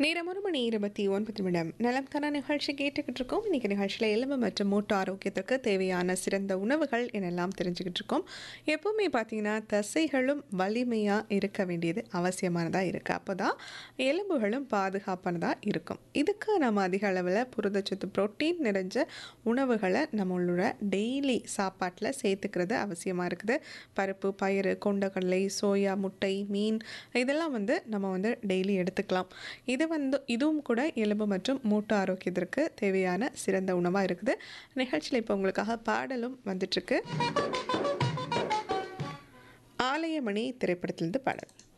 நேரம் 1:29 நலம் தான நிகழ்ச்சி கேட்டுக்கிட்டு இருக்கோம். இன்னைக்கு நிகழ்ச்சியில் எலும்பு மற்றும் மூட்டு ஆரோக்கியத்துக்கு தேவையான சிறந்த உணவுகள் என்னெல்லாம் தெரிஞ்சுக்கிட்டு இருக்கோம். எப்பவுமே பார்த்தீங்கன்னா தசைகளும் வலிமையாக இருக்க வேண்டியது அவசியமானதாக இருக்குது. அப்போ தான் எலும்புகளும் பாதுகாப்பானதாக இருக்கும். இதுக்கு நம்ம அதிக அளவில் புரதச்சத்து புரோட்டீன் நிறைஞ்ச உணவுகளை நம்மளோட டெய்லி சாப்பாட்டில் சேர்த்துக்கிறது அவசியமாக இருக்குது. பருப்பு, பயிறு, கொண்டக்கடலை, சோயா, முட்டை, மீன் இதெல்லாம் நம்ம டெய்லி எடுத்துக்கலாம். இதுவும் கூட எலும்பு மற்றும் மூட்டு ஆரோக்கியத்திற்கு தேவையான சிறந்த உணவாக இருக்குது. நிகழ்ச்சியில் இப்போ உங்களுக்காக பாடலும் வந்துட்டுருக்கு. ஆலயமணி திரைப்படத்திலிருந்து பாடல்.